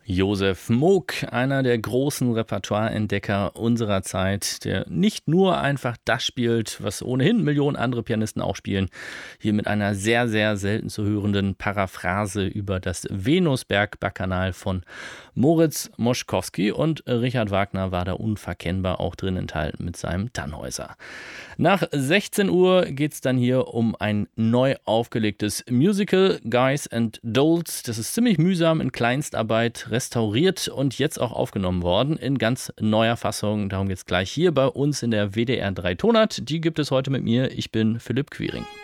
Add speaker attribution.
Speaker 1: Josef Moog, einer der großen Repertoireentdecker unserer Zeit, der nicht nur einfach das spielt, was ohnehin Millionen andere Pianisten auch spielen, hier mit einer sehr, sehr selten zu hörenden Paraphrase über das Venusberg-Bacchanal von Moritz Moszkowski, und Richard Wagner war da unverkennbar auch drin enthalten mit seinem Tannhäuser. Nach 16 Uhr geht es dann hier um ein neu aufgelegtes Musical, Guys and Dolls. Das ist ziemlich mühsam in Kleinstarbeit restauriert und jetzt auch aufgenommen worden in ganz neuer Fassung. Darum geht es gleich hier bei uns in der WDR 3 Tonart. Die gibt es heute mit mir. Ich bin Philipp Quiring.